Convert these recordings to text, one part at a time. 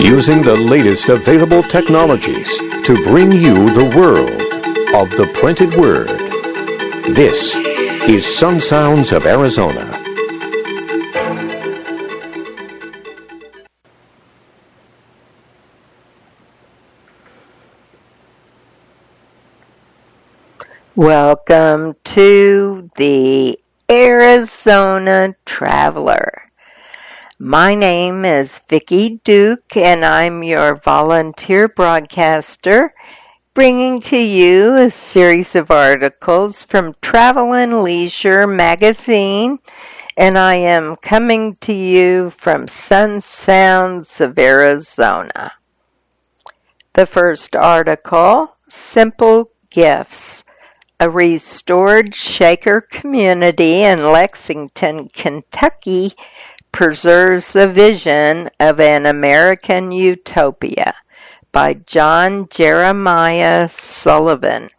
using the latest available technologies to bring you the world of the printed word. This is Sun Sounds of Arizona. Welcome to the Arizona Traveler. My name is Vicki Duke, and I'm your volunteer broadcaster, bringing to you a series of articles from Travel and Leisure magazine, and I am coming to you from Sun Sounds of Arizona. The first article, Simple Gifts. A restored Shaker community in Lexington, Kentucky, preserves a vision of an American utopia by John Jeremiah Sullivan.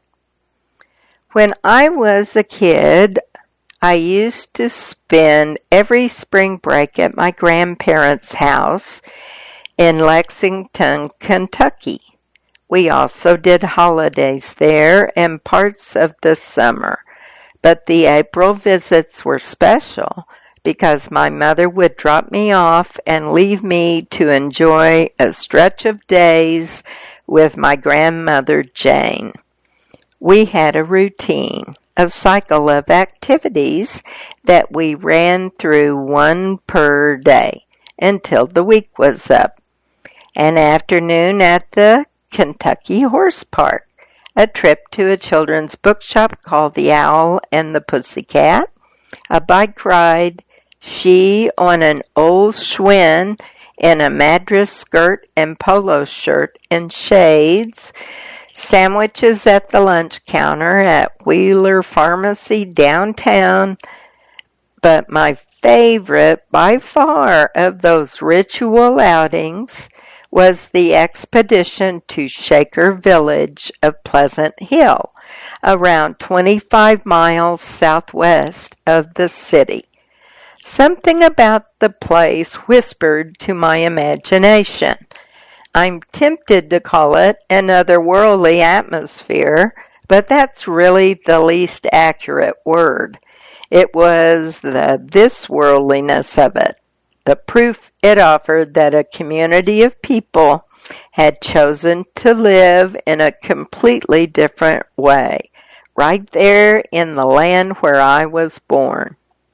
When I was a kid, I used to spend every spring break at my grandparents' house in Lexington, Kentucky. We also did holidays there and parts of the summer, but the April visits were special because my mother would drop me off and leave me to enjoy a stretch of days with my grandmother Jane. We had a routine, a cycle of activities that we ran through one per day until the week was up. An afternoon at the Kentucky Horse Park, a trip to a children's bookshop called The Owl and the Pussycat, a bike ride, she on an old Schwinn in a Madras skirt and polo shirt and shades, sandwiches at the lunch counter at Wheeler Pharmacy downtown, but my favorite by far of those ritual outings was the expedition to Shaker Village of Pleasant Hill, around 25 miles southwest of the city. Something about the place whispered to my imagination. I'm tempted to call it an otherworldly atmosphere, but that's really the least accurate word. It was the this-worldliness of it. The proof it offered that a community of people had chosen to live in a completely different way, right there in the land where I was born.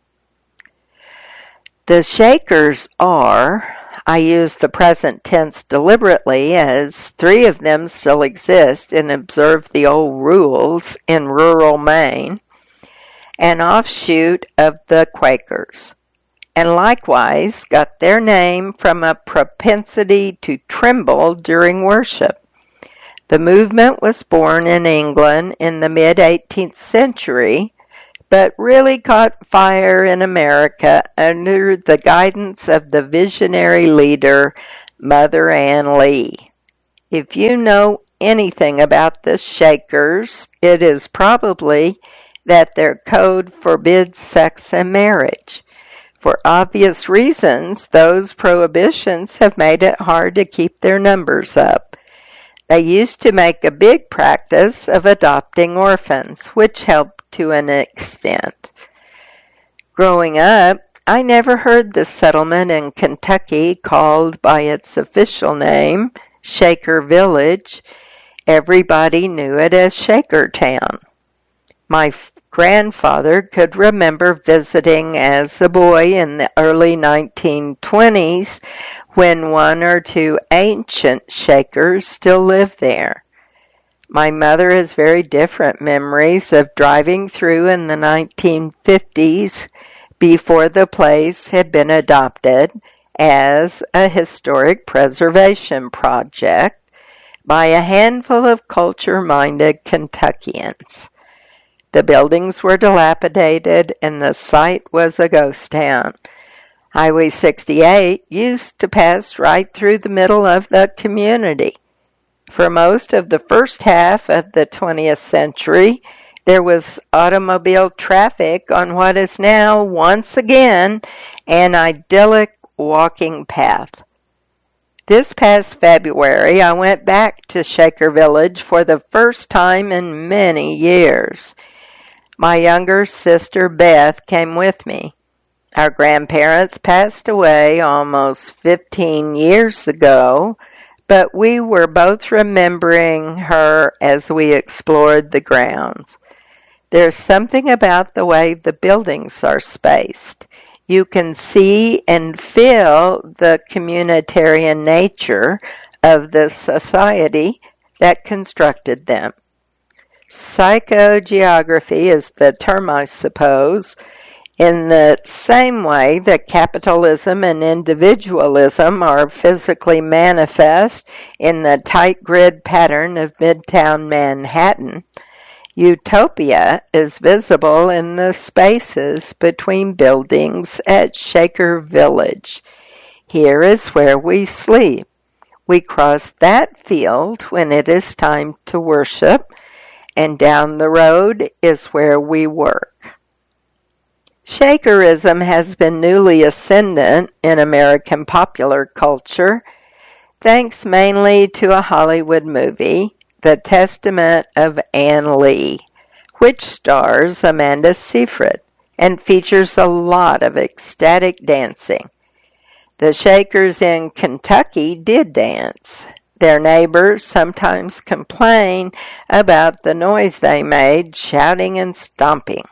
The Shakers are, I use the present tense deliberately as 3 of them still exist and observe the old rules in rural Maine, an offshoot of the Quakers, and likewise got their name from a propensity to tremble during worship. The movement was born in England in the mid-18th century, but really caught fire in America under the guidance of the visionary leader, Mother Ann Lee. If you know anything about the Shakers, it is probably that their code forbids sex and marriage. For obvious reasons, those prohibitions have made it hard to keep their numbers up. They used to make a big practice of adopting orphans, which helped to an extent. Growing up, I never heard the settlement in Kentucky called by its official name, Shaker Village. Everybody knew it as Shakertown. My grandfather could remember visiting as a boy in the early 1920s when 1 or 2 ancient Shakers still lived there. My mother has very different memories of driving through in the 1950s before the place had been adopted as a historic preservation project by a handful of culture-minded Kentuckians. The buildings were dilapidated and the site was a ghost town. Highway 68 used to pass right through the middle of the community. For most of the first half of the 20th century, there was automobile traffic on what is now, once again, an idyllic walking path. This past February, I went back to Shaker Village for the first time in many years. My younger sister Beth came with me. Our grandparents passed away almost 15 years ago, but we were both remembering her as we explored the grounds. There's something about the way the buildings are spaced. You can see and feel the communitarian nature of the society that constructed them. Psychogeography is the term, I suppose, in the same way that capitalism and individualism are physically manifest in the tight grid pattern of Midtown Manhattan. Utopia is visible in the spaces between buildings at Shaker Village. Here is where we sleep. We cross that field when it is time to worship, and down the road is where we work. Shakerism has been newly ascendant in American popular culture, thanks mainly to a Hollywood movie, The Testament of Ann Lee, which stars Amanda Seyfried and features a lot of ecstatic dancing. The Shakers in Kentucky did dance. Their neighbors sometimes complain about the noise they made, shouting and stomping.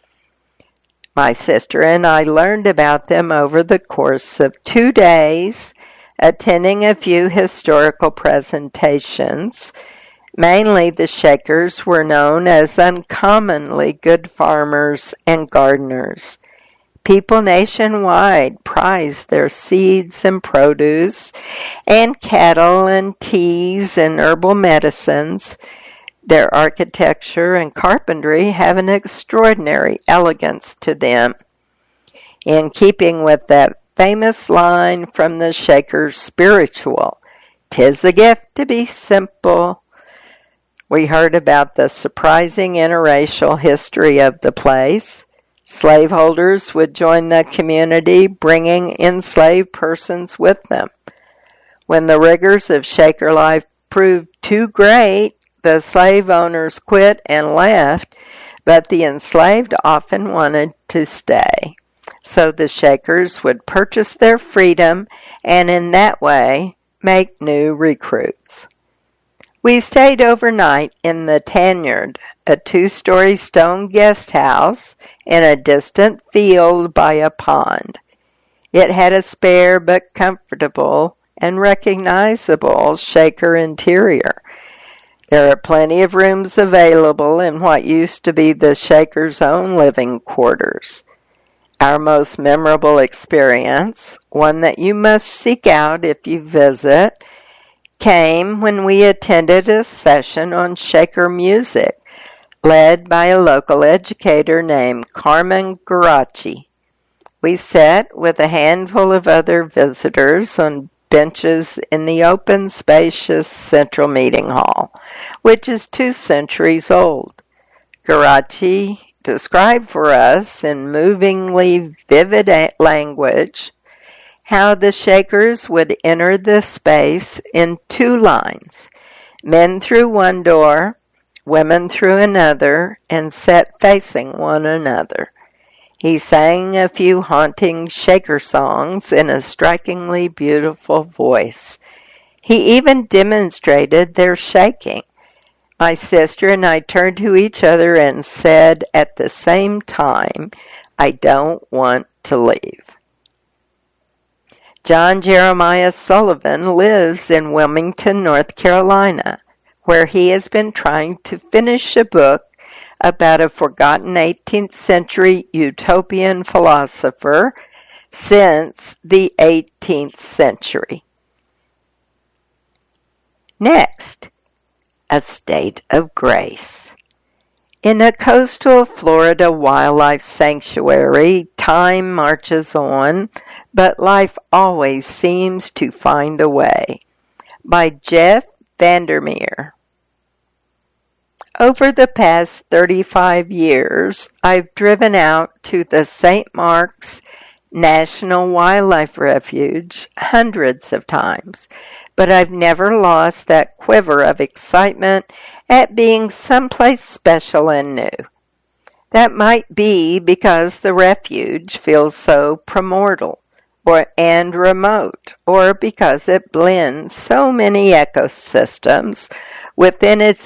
My sister and I learned about them over the course of 2 days, attending a few historical presentations. Mainly the Shakers were known as uncommonly good farmers and gardeners. People nationwide prized their seeds and produce, and cattle and teas and herbal medicines. Their architecture and carpentry have an extraordinary elegance to them. In keeping with that famous line from the Shakers' spiritual, "'Tis a gift to be simple," we heard about the surprising interracial history of the place. Slaveholders would join the community, bringing enslaved persons with them. When the rigors of Shaker life proved too great, the slave owners quit and left, but the enslaved often wanted to stay. So the Shakers would purchase their freedom and in that way make new recruits. We stayed overnight in the Tanyard, a 2-story stone guest house in a distant field by a pond. It had a spare but comfortable and recognizable Shaker interior. There are plenty of rooms available in what used to be the Shakers' own living quarters. Our most memorable experience, one that you must seek out if you visit, came when we attended a session on Shaker music, led by a local educator named Carmen Garachi. We sat with a handful of other visitors on benches in the open, spacious central meeting hall, which is 2 centuries old. Garachi described for us in movingly vivid language how the Shakers would enter this space in 2 lines, men through one door, women through another, and sat facing one another. He sang a few haunting Shaker songs in a strikingly beautiful voice. He even demonstrated their shaking. My sister and I turned to each other and said at the same time, "I don't want to leave." John Jeremiah Sullivan lives in Wilmington, North Carolina, where he has been trying to finish a book about a forgotten 18th century utopian philosopher since the 18th century. Next, a state of grace. In a coastal Florida wildlife sanctuary, time marches on, but life always seems to find a way. By Jeff Vandermeer. Over the past 35 years, I've driven out to the St. Mark's National Wildlife Refuge hundreds of times, but I've never lost that quiver of excitement at being someplace special and new. That might be because the refuge feels so primordial and remote, or because it blends so many ecosystems within its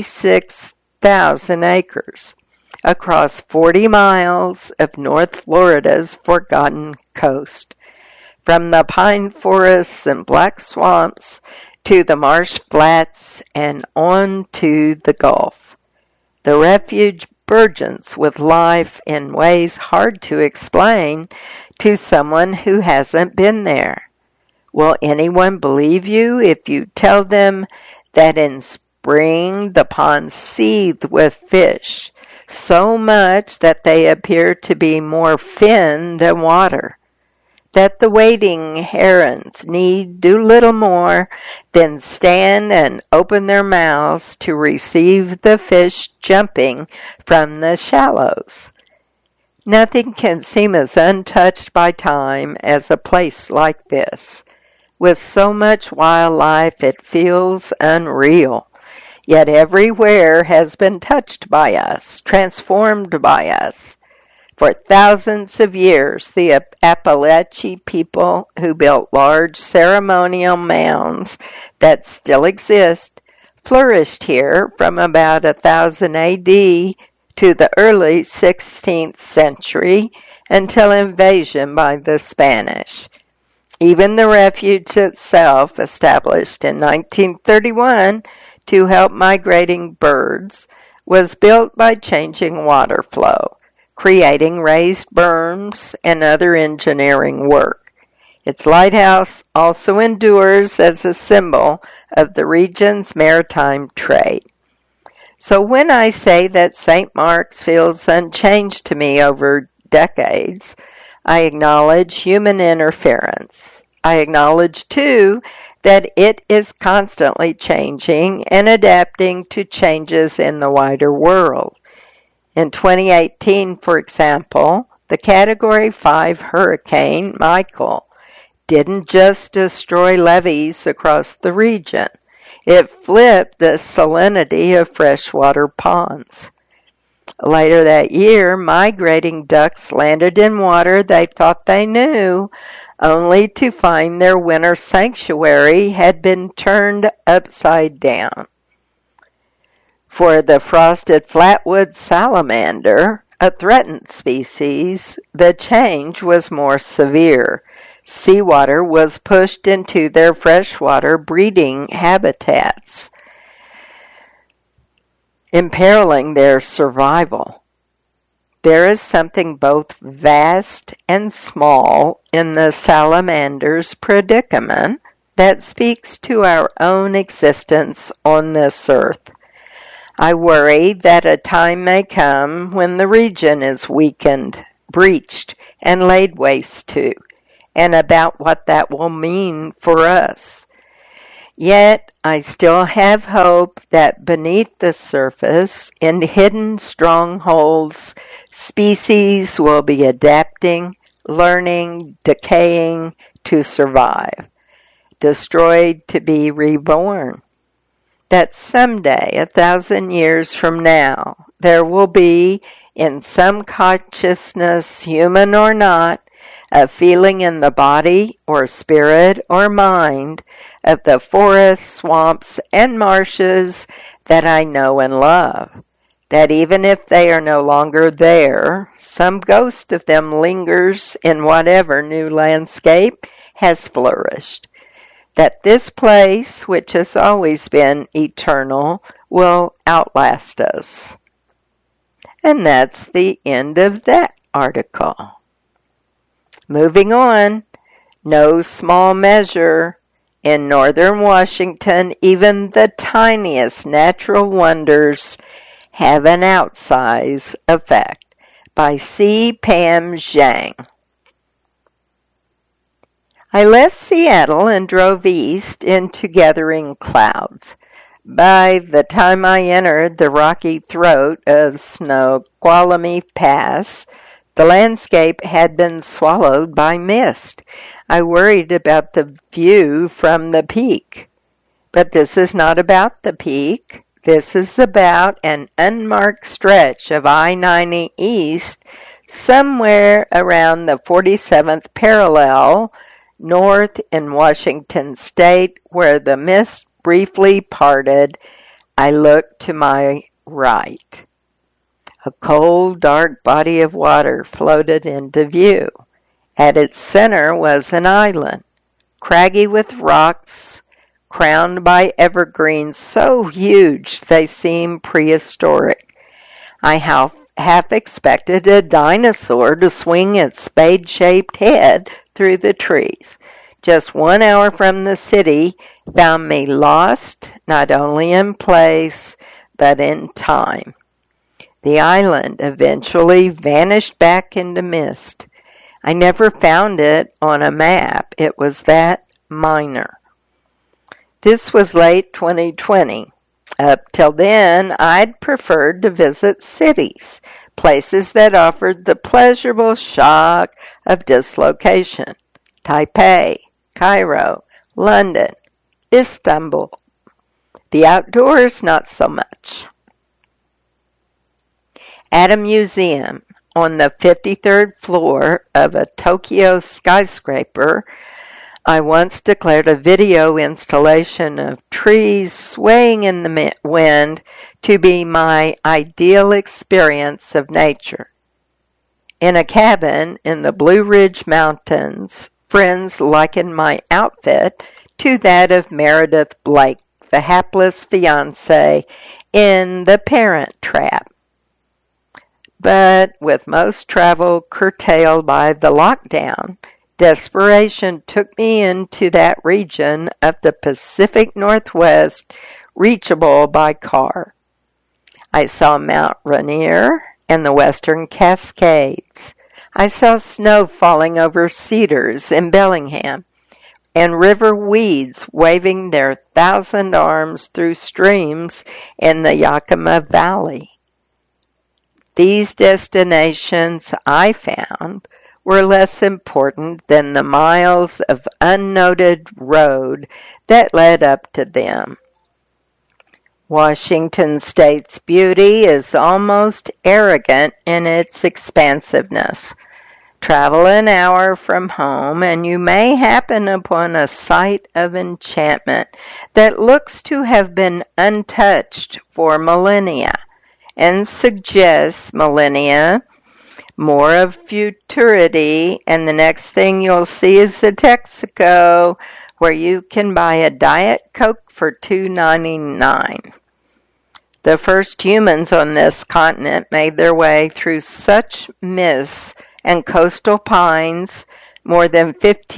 86,000 acres across 40 miles of North Florida's forgotten coast, from the pine forests and black swamps to the marsh flats and on to the Gulf. The refuge burgeons with life in ways hard to explain to someone who hasn't been there. Will anyone believe you if you tell them that in spring the ponds seethe with fish, so much that they appear to be more fin than water? That the wading herons need do little more than stand and open their mouths to receive the fish jumping from the shallows? Nothing can seem as untouched by time as a place like this. With so much wildlife, it feels unreal. Yet everywhere has been touched by us, transformed by us. For thousands of years, the Appalachian people who built large ceremonial mounds that still exist flourished here from about 1000 A.D. to the early 16th century until invasion by the Spanish. Even the refuge itself, established in 1931 to help migrating birds, was built by changing water flow, creating raised berms and other engineering work. Its lighthouse also endures as a symbol of the region's maritime trade. So when I say that St. Mark's feels unchanged to me over decades, I acknowledge human interference. I acknowledge, too, that it is constantly changing and adapting to changes in the wider world. In 2018, for example, the Category 5 hurricane, Michael, didn't just destroy levees across the region. It flipped the salinity of freshwater ponds. Later that year, migrating ducks landed in water they thought they knew, only to find their winter sanctuary had been turned upside down. For the frosted flatwood salamander, a threatened species, the change was more severe. Seawater was pushed into their freshwater breeding habitats, imperiling their survival. There is something both vast and small in the salamander's predicament that speaks to our own existence on this earth. I worry that a time may come when the region is weakened, breached, and laid waste to, and about what that will mean for us. Yet I still have hope that beneath the surface, in hidden strongholds, species will be adapting, learning, decaying to survive, destroyed to be reborn. That someday, 1,000 years from now, there will be, in some consciousness, human or not, a feeling in the body or spirit or mind of the forests, swamps, and marshes that I know and love. That even if they are no longer there, some ghost of them lingers in whatever new landscape has flourished. That this place, which has always been eternal, will outlast us. And that's the end of that article. Moving on, no small measure, in northern Washington, even the tiniest natural wonders have an outsize effect, by C. Pam Zhang. I left Seattle and drove east into gathering clouds. By the time I entered the rocky throat of Snoqualmie Pass, The landscape had been swallowed by mist. I worried about the view from the peak. But this is not about the peak. This is about an unmarked stretch of I-90 East somewhere around the 47th parallel north in Washington State, where the mist briefly parted. I looked to my right. A cold, dark body of water floated into view. At its center was an island, craggy with rocks, crowned by evergreens so huge they seemed prehistoric. I half expected a dinosaur to swing its spade-shaped head through the trees. Just 1 hour from the city found me lost, not only in place, but in time. The island eventually vanished back into mist. I never found it on a map. It was that minor. This was late 2020. Up till then, I'd preferred to visit cities, places that offered the pleasurable shock of dislocation. Taipei, Cairo, London, Istanbul. The outdoors, not so much. At a museum on the 53rd floor of a Tokyo skyscraper, I once declared a video installation of trees swaying in the wind to be my ideal experience of nature. In a cabin in the Blue Ridge Mountains, friends likened my outfit to that of Meredith Blake, the hapless fiancée in The Parent Trap. But with most travel curtailed by the lockdown, desperation took me into that region of the Pacific Northwest reachable by car. I saw Mount Rainier and the Western Cascades. I saw snow falling over cedars in Bellingham and river weeds waving their 1,000 arms through streams in the Yakima Valley. These destinations, I found, were less important than the miles of unnoted road that led up to them. Washington State's beauty is almost arrogant in its expansiveness. Travel an hour from home and you may happen upon a site of enchantment that looks to have been untouched for millennia and suggests millennia more of futurity, and the next thing you'll see is a Texaco where you can buy a Diet Coke for $2.99. The first humans on this continent made their way through such mists and coastal pines more than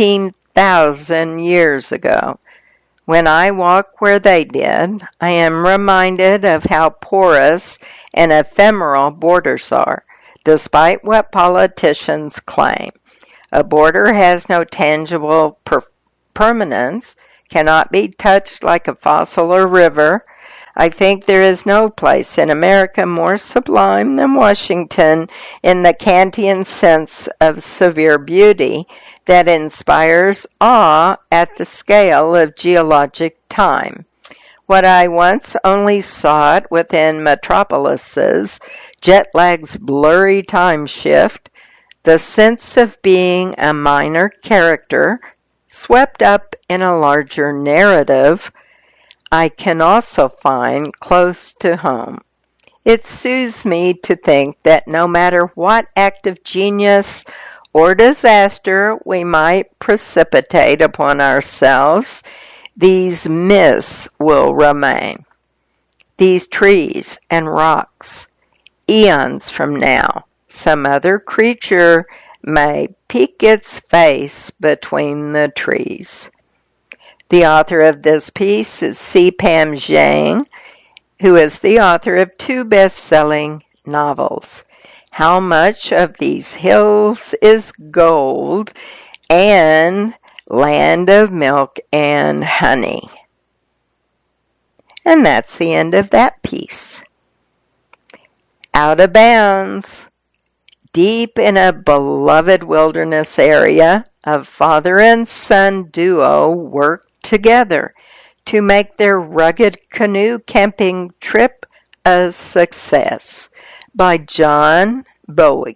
15,000 years ago. When I walk where they did, I am reminded of how porous and ephemeral borders are, despite what politicians claim. A border has no tangible permanence, cannot be touched like a fossil or river. I think there is no place in America more sublime than Washington in the Kantian sense of severe beauty that inspires awe at the scale of geologic time. What I once only sought within metropolises, jet lag's blurry time shift, the sense of being a minor character swept up in a larger narrative, I can also find close to home. It soothes me to think that no matter what act of genius or disaster we might precipitate upon ourselves, these myths will remain. These trees and rocks, eons from now, some other creature may peek its face between the trees. The author of this piece is C. Pam Zhang, who is the author of 2 best-selling novels, How Much of These Hills is Gold and Land of Milk and Honey. And that's the end of that piece. Out of bounds. Deep in a beloved wilderness area, a father and son duo worked together to make their rugged canoe camping trip a success. By John Bowie.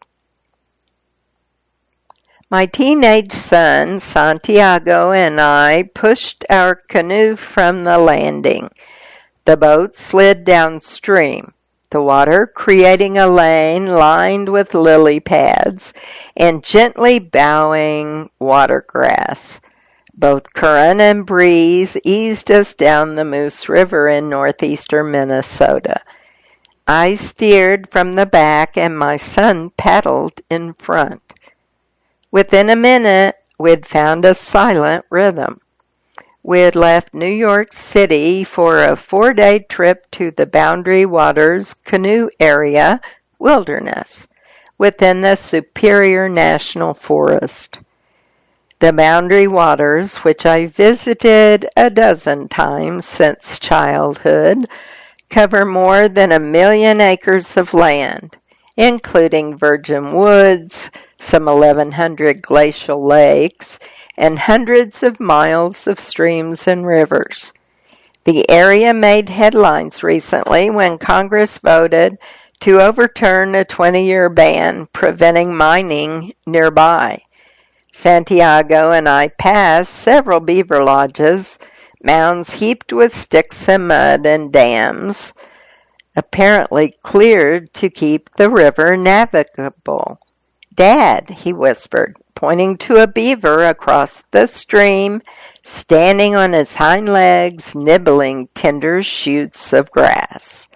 My teenage son, Santiago, and I pushed our canoe from the landing. The boat slid downstream, the water creating a lane lined with lily pads and gently bowing watergrass. Both current and breeze eased us down the Moose River in northeastern Minnesota. I steered from the back and my son paddled in front. Within a minute, we'd found a silent rhythm. We had left New York City for a 4-day trip to the Boundary Waters Canoe Area Wilderness within the Superior National Forest. The Boundary Waters, which I visited a dozen times since childhood, cover more than 1 million acres of land, including virgin woods, some 1,100 glacial lakes, and hundreds of miles of streams and rivers. The area made headlines recently when Congress voted to overturn a 20-year ban preventing mining nearby. Santiago and I passed several beaver lodges, mounds heaped with sticks and mud, and dams, apparently cleared to keep the river navigable. "Dad," he whispered, pointing to a beaver across the stream, standing on his hind legs, nibbling tender shoots of grass.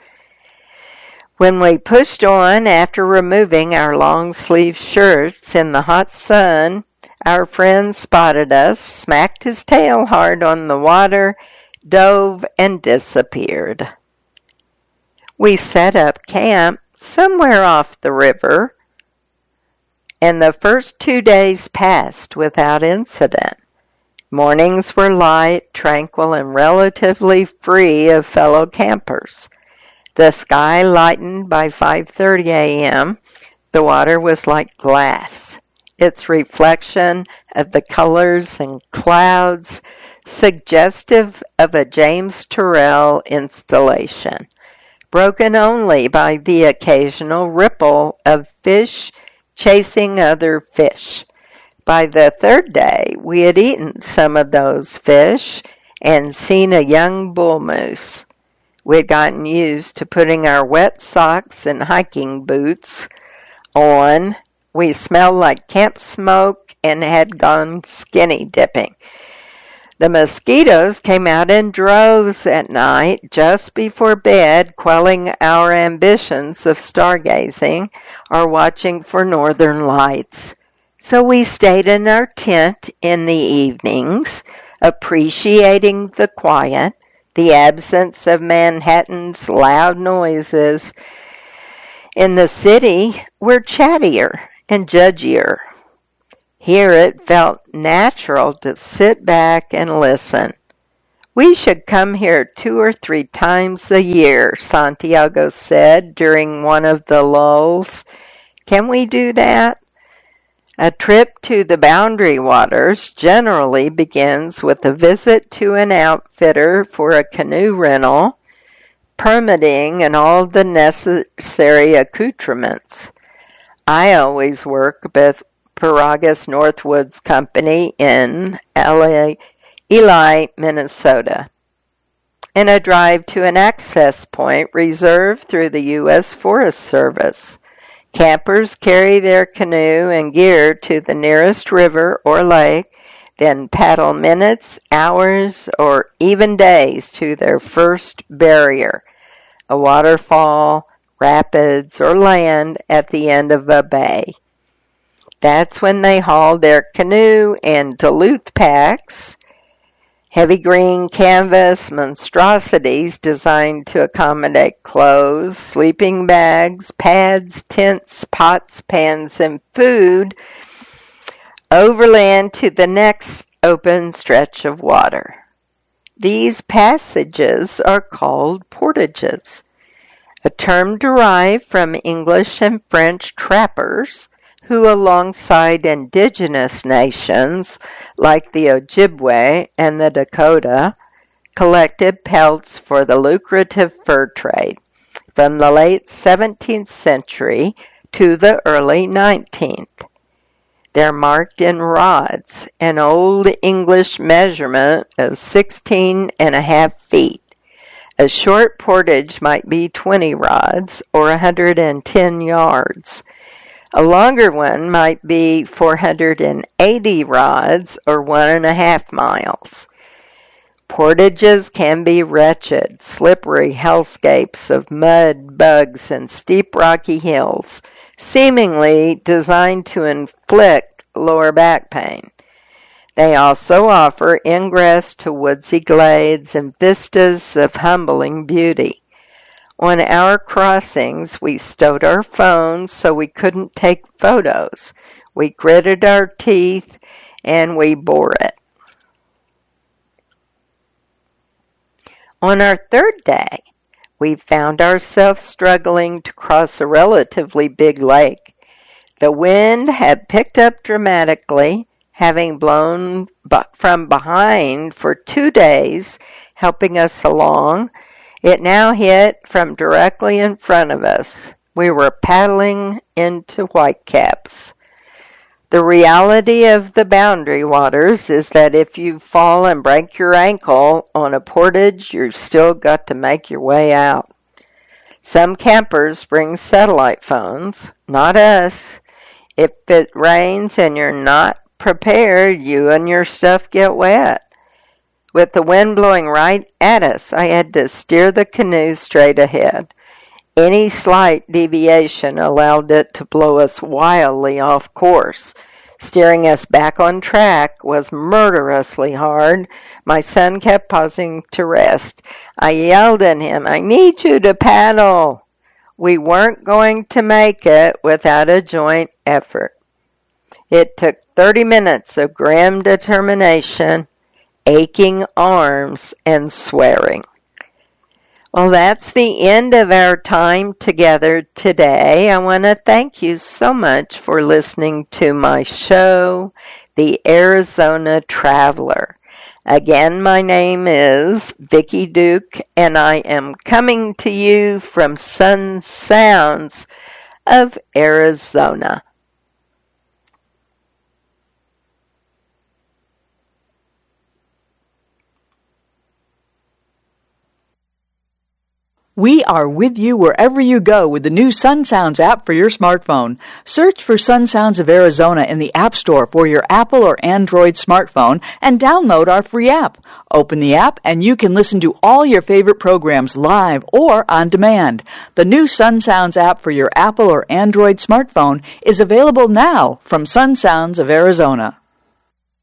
When we pushed on after removing our long-sleeved shirts in the hot sun, our friend spotted us, smacked his tail hard on the water, dove, and disappeared. We set up camp somewhere off the river, and the first 2 days passed without incident. Mornings were light, tranquil, and relatively free of fellow campers. The sky lightened by 5:30 a.m. The water was like glass, its reflection of the colors and clouds suggestive of a James Turrell installation, broken only by the occasional ripple of fish chasing other fish. By the 3rd day, we had eaten some of those fish and seen a young bull moose. We had gotten used to putting our wet socks and hiking boots on. We smelled like camp smoke and had gone skinny dipping. The mosquitoes came out in droves at night just before bed, quelling our ambitions of stargazing or watching for northern lights. So we stayed in our tent in the evenings, appreciating the quiet, the absence of Manhattan's loud noises. In the city, we're chattier and judgier. Here it felt natural to sit back and listen. "We should come here 2 or 3 times a year," Santiago said during one of the lulls. "Can we do that?" A trip to the Boundary Waters generally begins with a visit to an outfitter for a canoe rental, permitting, and all the necessary accoutrements. I always work with Paragus Northwoods Company in Ely, Minnesota, and a drive to an access point reserved through the U.S. Forest Service. Campers carry their canoe and gear to the nearest river or lake, then paddle minutes, hours, or even days to their first barrier, a waterfall, rapids, or land at the end of a bay. That's when they haul their canoe and Duluth packs, heavy green canvas monstrosities designed to accommodate clothes, sleeping bags, pads, tents, pots, pans, and food, overland to the next open stretch of water. These passages are called portages. a term derived from English and French trappers who, alongside indigenous nations like the Ojibwe and the Dakota, collected pelts for the lucrative fur trade from the late 17th century to the early 19th. They're marked in rods, an Old English measurement of 16.5 feet. A short portage might be 20 rods or 110 yards. A longer one might be 480 rods or 1.5 miles. Portages can be wretched, slippery hellscapes of mud, bugs, and steep rocky hills, seemingly designed to inflict lower back pain. They also offer ingress to woodsy glades and vistas of humbling beauty. On our crossings, we stowed our phones so we couldn't take photos. We gritted our teeth and we bore it. On our third day, we found ourselves struggling to cross a relatively big lake. The wind had picked up dramatically, having blown from behind for 2 days, helping us along. It now hit from directly in front of us. We were paddling into whitecaps. The reality of the boundary waters is that if you fall and break your ankle on a portage, you've still got to make your way out. Some campers bring satellite phones, not us. If it rains and you're not prepared, you and your stuff get wet. With the wind blowing right at us, I had to steer the canoe straight ahead. Any slight deviation allowed it to blow us wildly off course. Steering us back on track was murderously hard. My son kept pausing to rest. I yelled at him, "I need you to paddle." We weren't going to make it without a joint effort. It took 30 minutes of grim determination, aching arms, and swearing. Well, that's the end of our time together today. I want to thank you so much for listening to my show, The Arizona Traveler. Again, my name is Vicki Duke, and I am coming to you from Sun Sounds of Arizona. We are with you wherever you go with the new Sun Sounds app for your smartphone. Search for Sun Sounds of Arizona in the App Store for your Apple or Android smartphone and download our free app. Open the app and you can listen to all your favorite programs live or on demand. The new Sun Sounds app for your Apple or Android smartphone is available now from Sun Sounds of Arizona.